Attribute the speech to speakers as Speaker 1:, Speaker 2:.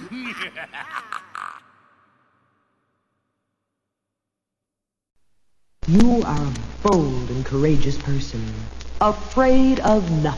Speaker 1: You are a bold and courageous person, afraid of nothing.